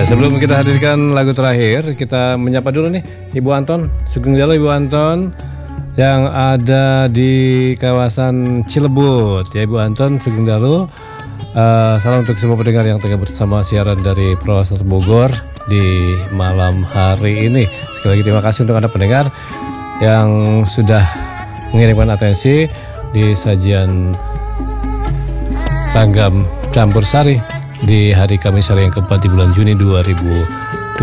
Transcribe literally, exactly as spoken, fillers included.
sebelum kita hadirkan lagu terakhir, kita menyapa dulu nih Ibu Anton, Sugeng Dalu Ibu Anton yang ada di kawasan Cilebut. Ya Ibu Anton, Sugeng Dalu. Uh, salam untuk semua pendengar yang tengah bersama siaran dari Polrestabes Bogor di malam hari ini. Sekali lagi terima kasih untuk Anda pendengar yang sudah mengirimkan atensi di sajian Langgam Campur Sari di hari Kamis sore yang keempat di bulan Juni dua ribu